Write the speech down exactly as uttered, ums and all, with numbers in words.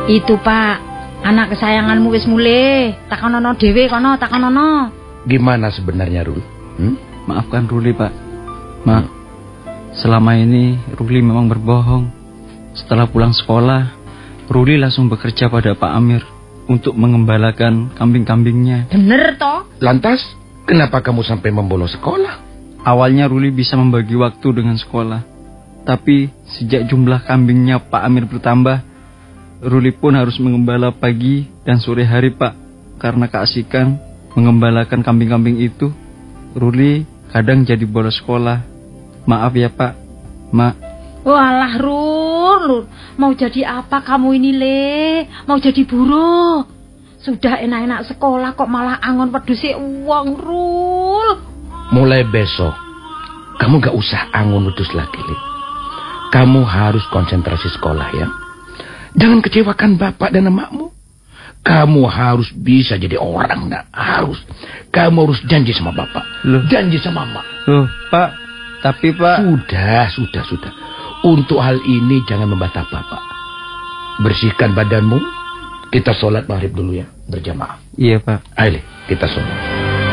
Itu Pak, anak kesayanganmu wis mulih. Takonono dhewe kono, takonono. Gimana sebenarnya Ruli? Hmm? Maafkan Ruli Pak. Ma, selama ini Ruli memang berbohong. Setelah pulang sekolah, Ruli langsung bekerja pada Pak Amir untuk mengembalakan kambing-kambingnya. Bener toh? Lantas, kenapa kamu sampai membolos sekolah? Awalnya Ruli bisa membagi waktu dengan sekolah. Tapi sejak jumlah kambingnya Pak Amir bertambah, Ruli pun harus mengembala pagi dan sore hari Pak. Karena keasikan mengembalakan kambing-kambing itu, Ruli kadang jadi bolos sekolah. Maaf ya Pak, Ma. Walah Rul, Rul, mau jadi apa kamu ini Le? Mau jadi buruh? Sudah enak-enak sekolah kok malah angon pedusi uang Rul. Mulai besok, kamu gak usah angon wedus lagi Le. Kamu harus konsentrasi sekolah ya. Jangan kecewakan bapak dan emakmu. Kamu harus bisa jadi orang, nah. Harus. Kamu harus janji sama bapak. Loh. Janji sama emak. Loh, Pak. Tapi, Pak... Sudah, sudah, sudah. Untuk hal ini jangan membantah bapak. Bersihkan badanmu. Kita sholat maghrib dulu ya. Berjamaah. Iya, Pak. Ayo, kita sholat.